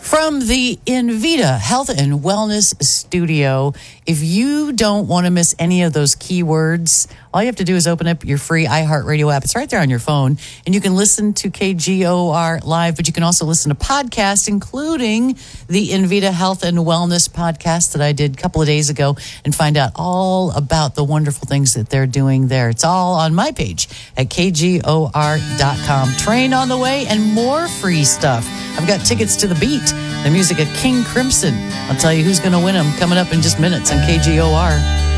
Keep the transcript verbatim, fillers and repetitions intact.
From the Invita Health and Wellness Studio, if you don't want to miss any of those keywords, all you have to do is open up your free iHeartRadio app. It's right there on your phone, and you can listen to K G O R live, but you can also listen to podcasts, including the Invita Health and Wellness podcast that I did a couple of days ago, and find out all about the wonderful things that they're doing there. It's all on my page at K G O R dot com. Train on the way and more free stuff. I've got tickets to The Beat, the music of King Crimson. I'll tell you who's going to win them coming up in just minutes on K G O R.